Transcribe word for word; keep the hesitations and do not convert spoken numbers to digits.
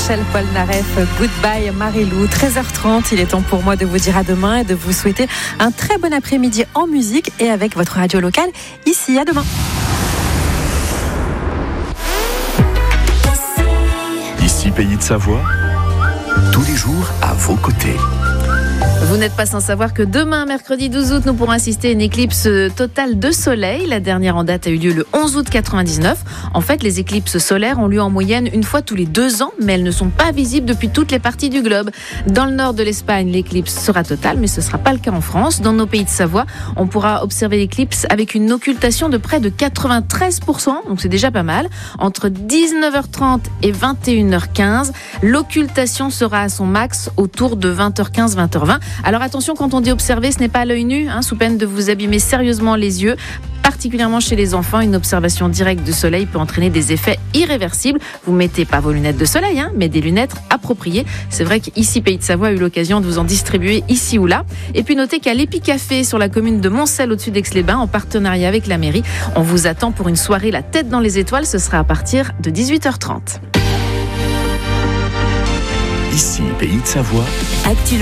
Michel Polnareff, Goodbye Marilou, treize heures trente. Il est temps pour moi de vous dire à demain et de vous souhaiter un très bon après-midi en musique et avec votre radio locale ici. À demain. Ici, Pays de Savoie, tous les jours à vos côtés. Vous n'êtes pas sans savoir que demain, mercredi douze août, nous pourrons assister à une éclipse totale de soleil. La dernière en date a eu lieu le onze août quatre-vingt-dix-neuf. En fait, les éclipses solaires ont lieu en moyenne une fois tous les deux ans, mais elles ne sont pas visibles depuis toutes les parties du globe. Dans le nord de l'Espagne, l'éclipse sera totale, mais ce ne sera pas le cas en France. Dans nos pays de Savoie, on pourra observer l'éclipse avec une occultation de près de quatre-vingt-treize pour cent, donc c'est déjà pas mal. Entre dix-neuf heures trente et vingt et une heures quinze, l'occultation sera à son max autour de vingt heures quinze, vingt heures vingt. Alors attention, quand on dit observer, ce n'est pas à l'œil nu, hein, sous peine de vous abîmer sérieusement les yeux. Particulièrement chez les enfants, une observation directe du soleil peut entraîner des effets irréversibles. Vous mettez pas vos lunettes de soleil, hein, mais des lunettes appropriées. C'est vrai qu'ici, Pays de Savoie a eu l'occasion de vous en distribuer ici ou là. Et puis notez qu'à l'Épicafé, sur la commune de Moncel, au-dessus d'Aix-les-Bains, en partenariat avec la mairie, on vous attend pour une soirée La Tête dans les étoiles. Ce sera à partir de dix-huit heures trente. Ici, Pays de Savoie. Actu